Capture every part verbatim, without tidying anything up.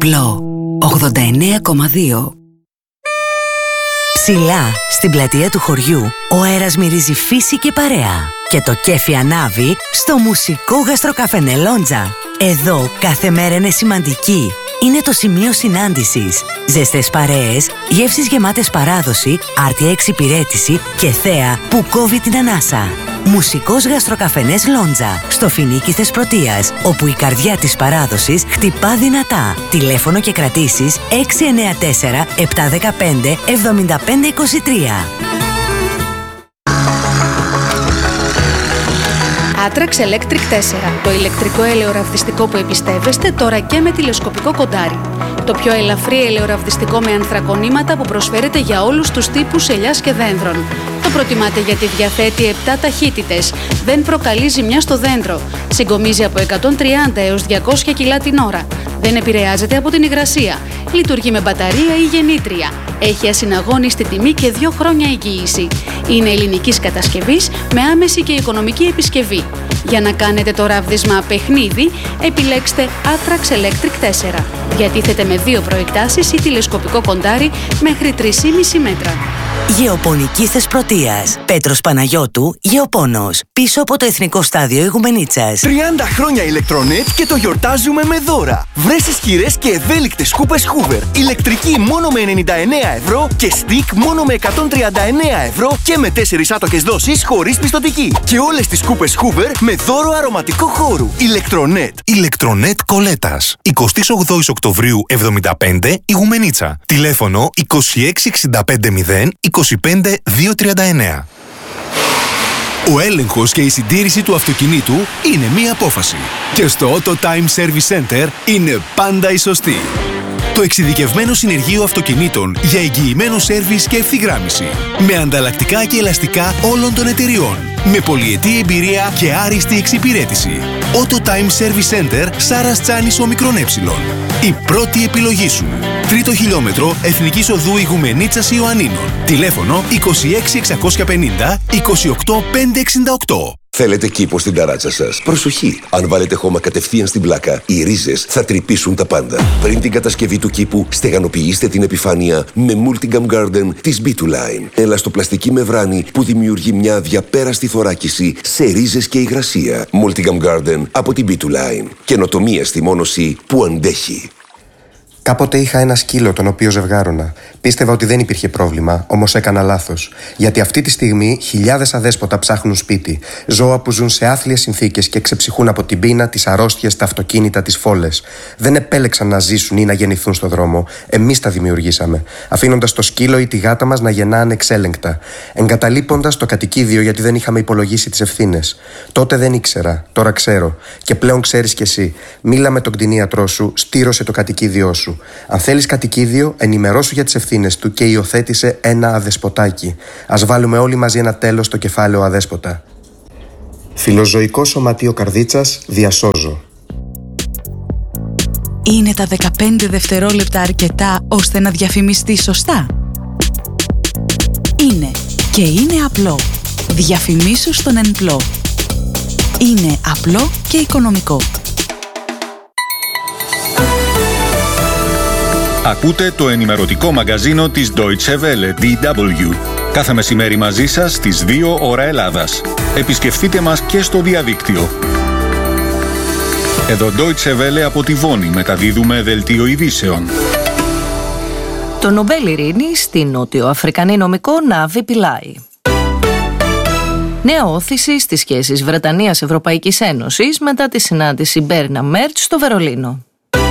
Απλό ογδόντα εννέα κόμμα δύο. Ψηλά, στην πλατεία του χωριού, ο αέρας μυρίζει φύση και παρέα. Και το κέφι ανάβει στο μουσικό γαστροκαφενέ Λόντζα. Εδώ κάθε μέρα είναι σημαντική. Είναι το σημείο συνάντησης. Ζεστές παρέες, γεύσεις γεμάτες παράδοση, άρτια εξυπηρέτηση και θέα που κόβει την ανάσα. Μουσικός γαστροκαφενές Λόντζα, στο Φινίκι Θεσπρωτείας, όπου η καρδιά της παράδοσης χτυπά δυνατά. Τηλέφωνο και κρατήσεις έξι εννέα τέσσερα επτά ένα πέντε εβδομήντα πέντε είκοσι τρία. Atrax Electric τέσσερα, το ηλεκτρικό ελαιοραβδιστικό που εμπιστεύεστε τώρα και με τηλεσκοπικό κοντάρι. Το πιο ελαφρύ ελαιοραβδιστικό με ανθρακονήματα που προσφέρεται για όλους τους τύπους ελιάς και δένδρων. Το προτιμάτε γιατί διαθέτει επτά ταχύτητες, δεν προκαλεί ζημιά στο δέντρο, συγκομίζει από εκατόν τριάντα έως διακόσια κιλά την ώρα, δεν επηρεάζεται από την υγρασία, λειτουργεί με μπαταρία ή γεννήτρια, έχει ασυναγώνιστη τιμή και δύο χρόνια εγγύηση. Είναι ελληνικής κατασκευής με άμεση και οικονομική επισκευή. Για να κάνετε το ράβδισμα παιχνίδι, επιλέξτε Atrax Electric τέσσερα. Διατίθεται με δύο προεκτάσεις ή τηλεσκοπικό κοντάρι μέχρι τρία κόμμα πέντε μέτρα. Γεωπονική Θεσπρωτείας. Πέτρος Παναγιώτου, Γεωπόνος. Πίσω από το Εθνικό Στάδιο Ηγουμενίτσας. τριάντα χρόνια Ηλεκτρονέτ και το γιορτάζουμε με δώρα. Βρες ισχυρές και ευέλικτες σκούπες Hoover. Ηλεκτρική μόνο με ενενήντα εννέα ευρώ και stick μόνο με εκατόν τριάντα εννέα ευρώ και με τέσσερις άτοκες δόσεις χωρίς πιστωτική. Και όλες τις σκούπες Hoover με δώρο αρωματικό χώρου. Ηλεκτρονέτ. Ηλεκτρονέτ Κολέτας. εικοστή ογδόη Οκτωβρίου εβδομήντα πέντε Ηγουμενίτσα. Τηλέφωνο είκοσι έξι εξήντα πέντε μηδέν είκοσι πέντε διακόσια τριάντα εννέα. Ο έλεγχος και η συντήρηση του αυτοκινήτου είναι μία απόφαση. Και στο Auto Time Service Center είναι πάντα η σωστή. Το εξειδικευμένο συνεργείο αυτοκινήτων για εγγυημένο σέρβις και ευθυγράμμιση. Με ανταλλακτικά και ελαστικά όλων των εταιριών. Με πολυετή εμπειρία και άριστη εξυπηρέτηση. Auto Time Service Center Σάρας Τσάνης Ομικρόν Έψιλον. Η πρώτη επιλογή σου. Τρίτο χιλιόμετρο Εθνικής Οδού Ηγουμενίτσας Ιωαννίνων. Τηλέφωνο είκοσι έξι εξακόσια πενήντα είκοσι οκτώ πεντακόσια εξήντα οκτώ. Θέλετε κήπο στην ταράτσα σας? Προσοχή! Αν βάλετε χώμα κατευθείαν στην πλάκα, οι ρίζες θα τρυπήσουν τα πάντα. Πριν την κατασκευή του κήπου, στεγανοποιήστε την επιφάνεια με Multigam Garden της μπι δύο Line. Ελαστοπλαστική μεμβράνη που δημιουργεί μια αδιαπέραστη θωράκιση σε ρίζες και υγρασία. Multigam Garden από την μπι δύο Line. Καινοτομία στη μόνωση που αντέχει. Κάποτε είχα ένα σκύλο τον οποίο ζευγάρωνα. Πίστευα ότι δεν υπήρχε πρόβλημα, όμως έκανα λάθος. Γιατί αυτή τη στιγμή χιλιάδες αδέσποτα ψάχνουν σπίτι. Ζώα που ζουν σε άθλιες συνθήκες και ξεψυχούν από την πείνα, τις αρρώστιες, τα αυτοκίνητα, τις φόλες. Δεν επέλεξαν να ζήσουν ή να γεννηθούν στο δρόμο. Εμείς τα δημιουργήσαμε. Αφήνοντας το σκύλο ή τη γάτα μας να γεννά ανεξέλεγκτα. Εγκαταλείποντας το κατοικίδιο γιατί δεν είχαμε υπολογίσει τις ευθύνες. Τότε δεν ήξερα, τώρα ξέρω. Και πλέον ξέρεις κι εσύ. Μίλα με τον κτηνίατρό σου, στήρωσε το κατοικίδιό σου. Αν θέλεις κατοικίδιο, ενημερώσου για τις ευθύνες του και υιοθέτησε ένα αδεσποτάκι. Ας βάλουμε όλοι μαζί ένα τέλος στο κεφάλαιο αδέσποτα. Φιλοζωικό Σωματείο Καρδίτσας, διασώζω. Είναι τα δεκαπέντε δευτερόλεπτα αρκετά ώστε να διαφημιστεί σωστά? Είναι και είναι απλό. Διαφημίσου στον Ενπλό. Είναι απλό και οικονομικό. Ακούτε το ενημερωτικό μαγκαζίνο της Deutsche Welle, ντι ντάμπλιου. Κάθε μεσημέρι μαζί σας στις δύο ώρα Ελλάδας. Επισκεφτείτε μας και στο διαδίκτυο. Εδώ Deutsche Welle από τη Βόνη μεταδίδουμε δελτίο ειδήσεων. Το Νομπέλ Ειρήνης στην νότιο-αφρικανή νομικό Νάβη Πιλάι. Νέα όθηση στις σχέσεις Βρετανίας-Ευρωπαϊκής Ένωσης μετά τη συνάντηση Μπέρνα Μέρτς στο Βερολίνο.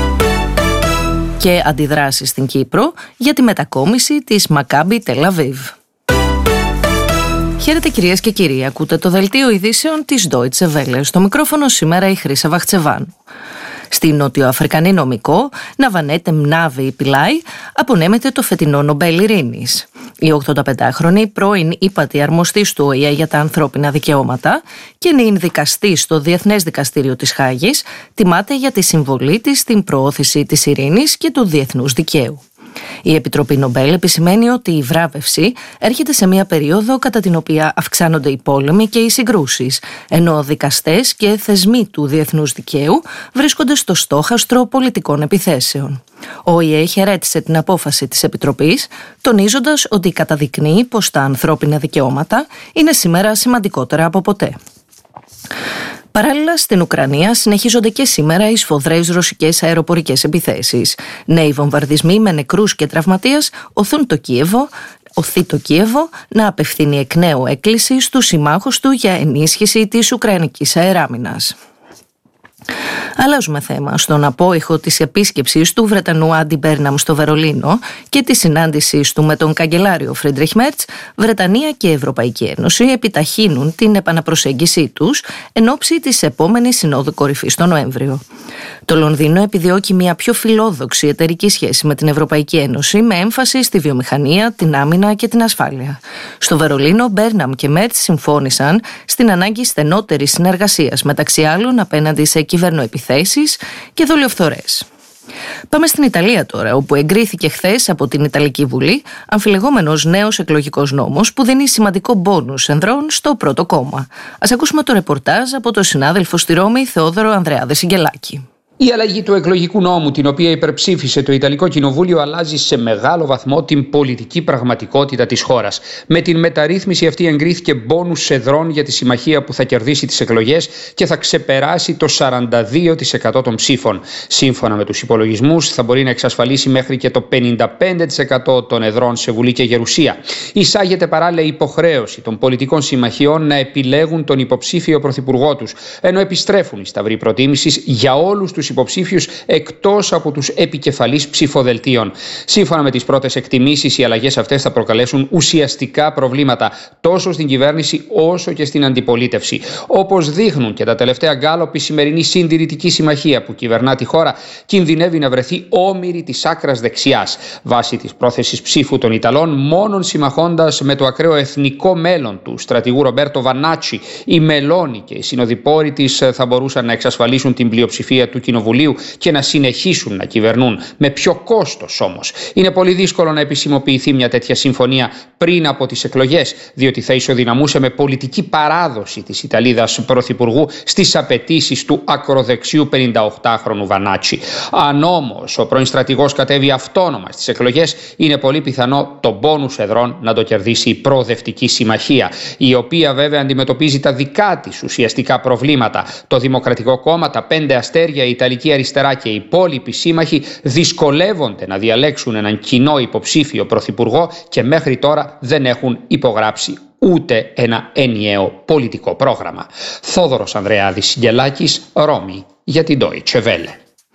Και αντιδράσεις στην Κύπρο για τη μετακόμιση της Μακάμπι Τελ-Αβίβ. Χαίρετε κυρίες και κύριοι, ακούτε το δελτίο ειδήσεων της Deutsche Welle. Στο μικρόφωνο σήμερα η Χρύσα Βαχτσεβάνου. Στη νοτιοαφρικανή νομικό Ναβανέτε Μνάβη Πιλάι απονέμεται το φετινό Νομπέλ Ειρήνης. Η ογδονταπεντάχρονη πρώην ύπατη αρμοστής του Ο Η Ε για τα ανθρώπινα δικαιώματα και νυν δικαστή στο Διεθνές Δικαστήριο της Χάγης τιμάται για τη συμβολή της στην προώθηση της ειρήνης και του διεθνούς δικαίου. Η Επιτροπή Νομπέλ επισημαίνει ότι η βράβευση έρχεται σε μια περίοδο κατά την οποία αυξάνονται οι πόλεμοι και οι συγκρούσεις, ενώ δικαστές και θεσμοί του διεθνούς δικαίου βρίσκονται στο στόχαστρο πολιτικών επιθέσεων. Ο Ο Ε Ε χαιρέτησε την απόφαση της Επιτροπής, τονίζοντας ότι καταδεικνύει πως τα ανθρώπινα δικαιώματα είναι σήμερα σημαντικότερα από ποτέ. Παράλληλα, στην Ουκρανία συνεχίζονται και σήμερα οι σφοδρές ρωσικές αεροπορικές επιθέσεις. Νέοι βομβαρδισμοί με νεκρούς και τραυματίες οθούν το Κίεβο, οθεί το Κίεβο να απευθύνει εκ νέου έκκληση στους συμμάχους του για ενίσχυση της Ουκρανικής αεράμινας. Αλλάζουμε θέμα στον απόϊχο της επίσκεψης του Βρετανού Άντι Μπέρναμ στο Βερολίνο και της συνάντησης του με τον καγκελάριο Φρίντριχ Μέρτς. Βρετανία και Ευρωπαϊκή Ένωση επιταχύνουν την επαναπροσέγγιση τους εν ώψη της επόμενης Συνόδου Κορυφής τον Νοέμβριο. Το Λονδίνο επιδιώκει μια πιο φιλόδοξη εταιρική σχέση με την Ευρωπαϊκή Ένωση με έμφαση στη βιομηχανία, την άμυνα και την ασφάλεια. Στο Βερολίνο, Μπέρναμ και Μέρτς συμφώνησαν στην ανάγκη στενότερης συνεργασίας μεταξύ άλλων απέναντι σε κυβερνοεπιθέσεις και δολιοφθορές. Πάμε στην Ιταλία τώρα, όπου εγκρίθηκε χθες από την Ιταλική Βουλή αμφιλεγόμενος νέος εκλογικός νόμος που δίνει σημαντικό μπόνους ενδρών στο πρώτο κόμμα. Ας ακούσουμε το ρεπορτάζ από τον συνάδελφο στη Ρώμη Θεόδωρο Ανδρεάδη Σιγκελάκη. Η αλλαγή του εκλογικού νόμου, την οποία υπερψήφισε το Ιταλικό Κοινοβούλιο, αλλάζει σε μεγάλο βαθμό την πολιτική πραγματικότητα της χώρας. Με την μεταρρύθμιση αυτή εγκρίθηκε μπόνους εδρών για τη συμμαχία που θα κερδίσει τις εκλογές και θα ξεπεράσει το σαράντα δύο τοις εκατό των ψήφων. Σύμφωνα με τους υπολογισμούς, θα μπορεί να εξασφαλίσει μέχρι και το πενήντα πέντε τοις εκατό των εδρών σε Βουλή και Γερουσία. Εισάγεται παράλληλα υποχρέωση των πολιτικών συμμαχιών να επιλέγουν τον υποψήφιο πρωθυπουργό τους, ενώ επιστρέφουν οι σταυροί προτίμησης για όλους τους υποψήφιους εκτός από τους επικεφαλείς ψηφοδελτίων. Σύμφωνα με τις πρώτες εκτιμήσεις, οι αλλαγές αυτές θα προκαλέσουν ουσιαστικά προβλήματα τόσο στην κυβέρνηση όσο και στην αντιπολίτευση. Όπως δείχνουν και τα τελευταία γκάλοπ, η σημερινή συντηρητική συμμαχία που κυβερνά τη χώρα κινδυνεύει να βρεθεί όμηρη της άκρας δεξιάς. Βάσει της πρόθεσης ψήφου των Ιταλών, μόνον συμμαχώντας με το ακραίο εθνικό μέλλον του στρατηγού Ρομπέρτο Βανάτσι, η Μελώνη και οι συνοδοιπόροι της θα μπορούσαν να εξασφαλίσουν την πλειοψηφία του Κοινοβουλίου και να συνεχίσουν να κυβερνούν. Με ποιο κόστος όμως? Είναι πολύ δύσκολο να επισημοποιηθεί μια τέτοια συμφωνία πριν από τις εκλογές, διότι θα ισοδυναμούσε με πολιτική παράδοση της Ιταλίδας πρωθυπουργού στις απαιτήσεις του ακροδεξιού πενηνταοκτάχρονου Βανάτσι. Αν όμως ο πρώην στρατηγός κατέβει αυτόνομα στις εκλογές, είναι πολύ πιθανό το μπόνους εδρών να το κερδίσει η προοδευτική συμμαχία, η οποία βέβαια αντιμετωπίζει τα δικά της ουσιαστικά προβλήματα. Το Δημοκρατικό Κόμμα, τα Πέντε Αστέρια, η Ιταλική Αριστερά και οι υπόλοιποι σύμμαχοι δυσκολεύονται να διαλέξουν έναν κοινό υποψήφιο πρωθυπουργό και μέχρι τώρα δεν έχουν υπογράψει ούτε ένα ενιαίο πολιτικό πρόγραμμα. Θόδωρος Ανδρεάδης Σιγκελάκης, Ρώμη, για την Deutsche Welle.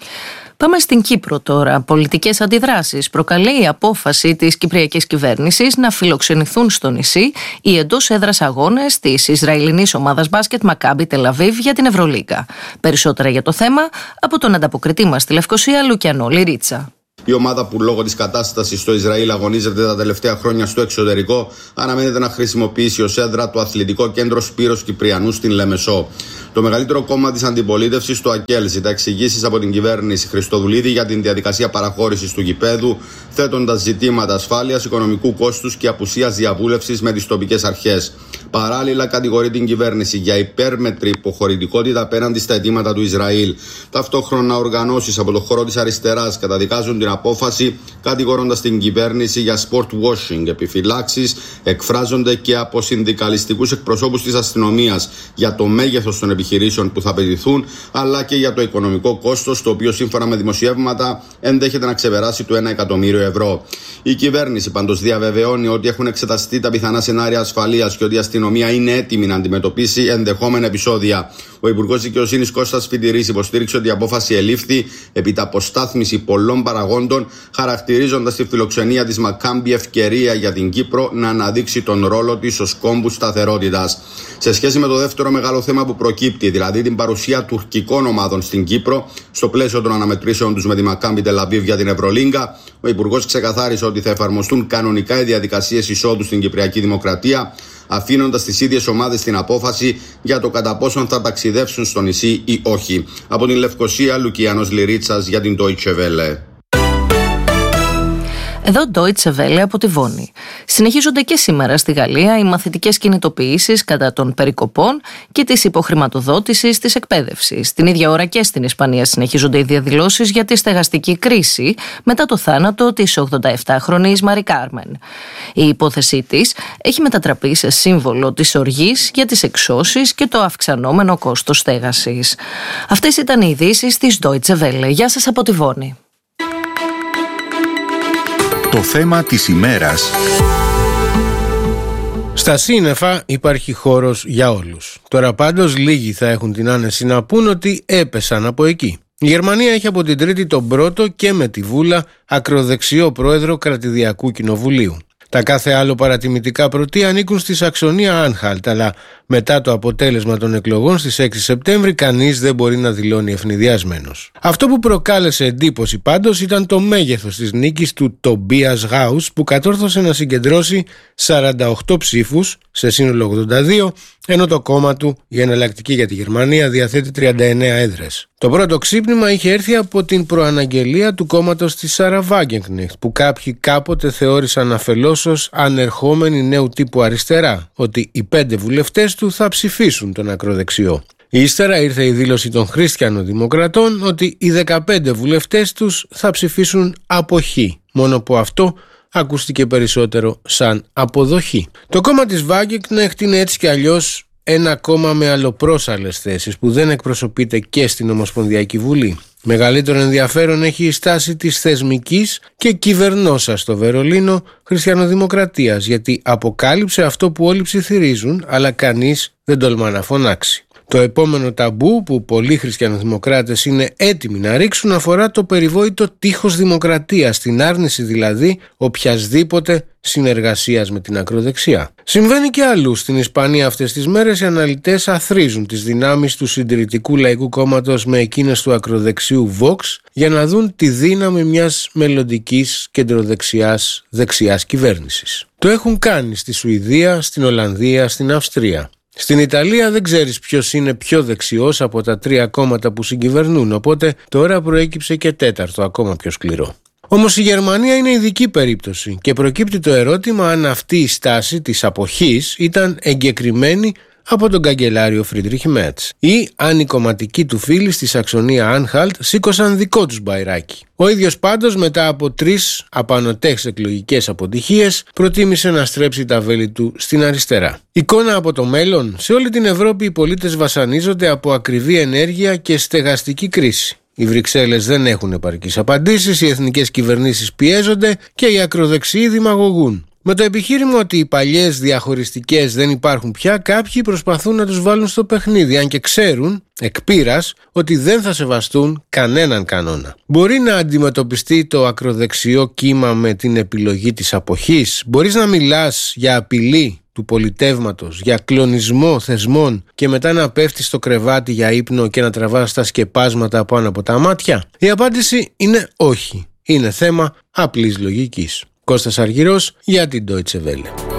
Πάμε στην Κύπρο τώρα. Πολιτικές αντιδράσεις προκαλεί η απόφαση της κυπριακής κυβέρνησης να φιλοξενηθούν στο νησί οι εντός έδρας αγώνες της Ισραηλινής ομάδας μπάσκετ Μακάμπι Τελαβίβ για την Ευρωλίγκα. Περισσότερα για το θέμα από τον ανταποκριτή μας στη Λευκοσία, Λουκιανό Λιρίτσα. Η ομάδα που λόγω της κατάστασης στο Ισραήλ αγωνίζεται τα τελευταία χρόνια στο εξωτερικό αναμένεται να χρησιμοποιήσει ως έδρα το αθλητικό κέντρο Σπύρος Κυπριανού στην Λεμεσό. Το μεγαλύτερο κόμμα της αντιπολίτευσης, το ΑΚΕΛ, ζητά εξηγήσεις από την κυβέρνηση Χριστοδουλίδη για την διαδικασία παραχώρησης του γηπέδου, θέτοντας ζητήματα ασφάλειας, οικονομικού κόστους και απουσίας διαβούλευσης με τις τοπικές αρχές. Παράλληλα, κατηγορεί την κυβέρνηση για υπέρμετρη υποχωρητικότητα απέναντι στα αιτήματα του Ισραήλ. Ταυτόχρονα, οργανώσεις από το χώρο της αριστεράς καταδικάζουν την απόφαση, κατηγορώντας την κυβέρνηση για sport washing. Επιφυλάξεις εκφράζονται και από συνδικαλιστικούς εκπροσώπους της αστυνομίας για το μέγεθος των επιχειρήσεων που θα απαιτηθούν, αλλά και για το οικονομικό κόστος, το οποίο σύμφωνα με δημοσιεύματα ενδέχεται να ξεπεράσει το ένα εκατομμύριο ευρώ. Η κυβέρνηση πάντως διαβεβαιώνει ότι έχουν εξεταστεί τα πιθανά σενάρια ασφαλείας και ότι η αστυνομία είναι έτοιμη να αντιμετωπίσει ενδεχόμενα επεισόδια. Ο Υπουργός Δικαιοσύνης Κώστας Φιτηρής υποστήριξε ότι η απόφαση ελήφθη επί τα αποστάθμιση πολλών παραγόντων, χαρακτηρίζοντας τη φιλοξενία της Μακάμπι ευκαιρία για την Κύπρο να αναδείξει τον ρόλο της ως κόμβου σταθερότητας. Σε σχέση με το δεύτερο μεγάλο θέμα που προκύπτει, δηλαδή την παρουσία τουρκικών ομάδων στην Κύπρο, στο πλαίσιο των αναμετρήσεων τους με τη Μακάμπι Τελαβίβ για την Ευρωλίγκα, ο Υπουργός ξεκαθάρισε ότι θα εφαρμοστούν κανονικά οι διαδικασίες εισόδου στην Κυπριακή Δημοκρατία, αφήνοντας τις ίδιες ομάδες την απόφαση για το κατά πόσον θα ταξιδεύσουν στο νησί ή όχι. Από την Λευκοσία, Λουκιανός Λιρίτσας για την Deutsche Welle. Εδώ Deutsche Welle από τη Βόνη. Συνεχίζονται και σήμερα στη Γαλλία οι μαθητικές κινητοποιήσεις κατά των περικοπών και της υποχρηματοδότησης της εκπαίδευσης. Την ίδια ώρα και στην Ισπανία συνεχίζονται οι διαδηλώσεις για τη στεγαστική κρίση μετά το θάνατο της ογδονταεπτάχρονης Μαρι Κάρμεν. Η υπόθεσή της έχει μετατραπεί σε σύμβολο της οργής για τις εξώσεις και το αυξανόμενο κόστος στέγασης. Αυτές ήταν οι ειδήσεις της Deutsche Welle. Γεια σας από τη Βόνη. Το θέμα της ημέρας. Στα σύννεφα υπάρχει χώρος για όλους. Τώρα πάντως λίγοι θα έχουν την άνεση να πούν ότι έπεσαν από εκεί. Η Γερμανία έχει από την Τρίτη τον πρώτο και με τη βούλα ακροδεξιό πρόεδρο κρατηδιακού κοινοβουλίου. Τα κάθε άλλο παρατιμητικά πρωτεία ανήκουν στη Σαξονία Άνχαλτ, αλλά μετά το αποτέλεσμα των εκλογών στις έξι Σεπτέμβρη κανείς δεν μπορεί να δηλώνει ευνηδιασμένος. Αυτό που προκάλεσε εντύπωση πάντως ήταν το μέγεθος της νίκης του Τομπίας Γάους, που κατόρθωσε να συγκεντρώσει σαράντα οκτώ ψήφους σε σύνολο ογδόντα δύο, ενώ το κόμμα του, η Εναλλακτική για τη Γερμανία, διαθέτει τριάντα εννέα έδρες. Το πρώτο ξύπνημα είχε έρθει από την προαναγγελία του κόμματος της Σάρα Βάγκενκνεχτ, που κάποιοι κάποτε θεώρησαν αφελώς ως ανερχόμενη νέου τύπου αριστερά, ότι οι πέντε βουλευτές του θα ψηφίσουν τον ακροδεξιό. Ύστερα ήρθε η δήλωση των Χριστιανοδημοκρατών ότι οι δεκαπέντε βουλευτές τους θα ψηφίσουν αποχή, μόνο που αυτό ακούστηκε περισσότερο σαν αποδοχή. Το κόμμα της Βάγκενκνεχτ είναι έτσι κι αλλιώς ένα κόμμα με αλλοπρόσαλλες θέσεις που δεν εκπροσωπείται και στην Ομοσπονδιακή Βουλή. Μεγαλύτερο ενδιαφέρον έχει η στάση της θεσμικής και κυβερνώσας στο Βερολίνο Χριστιανοδημοκρατίας, γιατί αποκάλυψε αυτό που όλοι ψιθυρίζουν, αλλά κανείς δεν τολμά να φωνάξει. Το επόμενο ταμπού που πολλοί χριστιανοδημοκράτες είναι έτοιμοι να ρίξουν αφορά το περιβόητο τείχος δημοκρατίας, την άρνηση δηλαδή οποιασδήποτε συνεργασίας με την ακροδεξιά. Συμβαίνει και αλλού. Στην Ισπανία αυτές τις μέρες οι αναλυτές αθροίζουν τις δυνάμεις του Συντηρητικού Λαϊκού Κόμματος με εκείνες του ακροδεξιού Vox για να δουν τη δύναμη μιας μελλοντικής κεντροδεξιάς δεξιάς κυβέρνησης. Το έχουν κάνει στη Σουηδία, στην Ολλανδία, στην Αυστρία. Στην Ιταλία δεν ξέρεις ποιος είναι πιο δεξιός από τα τρία κόμματα που συγκυβερνούν, οπότε τώρα προέκυψε και τέταρτο, ακόμα πιο σκληρό. Όμως η Γερμανία είναι ειδική περίπτωση και προκύπτει το ερώτημα αν αυτή η στάση της αποχής ήταν εγκεκριμένη από τον καγκελάριο Φρίντριχ Μέρτς ή αν οι κομματικοί του φίλοι στη Σαξονία Άνχαλτ σήκωσαν δικό τους μπαϊράκι. Ο ίδιος πάντως μετά από τρεις απανωτές εκλογικές αποτυχίες προτίμησε να στρέψει τα βέλη του στην αριστερά. Εικόνα από το μέλλον. Σε όλη την Ευρώπη οι πολίτες βασανίζονται από ακριβή ενέργεια και στεγαστική κρίση. Οι Βρυξέλλες δεν έχουν επαρκείς απαντήσεις, οι εθνικές κυβερνήσεις πιέζονται και οι ακροδεξιοί δημαγωγούν. Με το επιχείρημα ότι οι παλιές διαχωριστικές δεν υπάρχουν πια, κάποιοι προσπαθούν να τους βάλουν στο παιχνίδι, αν και ξέρουν, εκ πείρας, ότι δεν θα σεβαστούν κανέναν κανόνα. Μπορεί να αντιμετωπιστεί το ακροδεξιό κύμα με την επιλογή της αποχής? Μπορείς να μιλάς για απειλή του πολιτεύματος, για κλονισμό θεσμών και μετά να πέφτεις στο κρεβάτι για ύπνο και να τραβάς τα σκεπάσματα πάνω από τα μάτια? Η απάντηση είναι όχι. Είναι θέμα απλής λογικής. Κώστας Αργυρός για την Deutsche Welle.